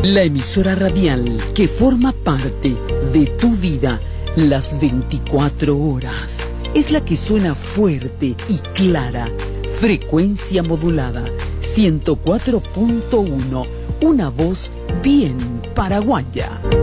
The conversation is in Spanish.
La emisora radial que forma parte de tu vida las 24 horas. Es la que suena fuerte y clara. Frecuencia modulada 104.1. Una voz bien paraguaya.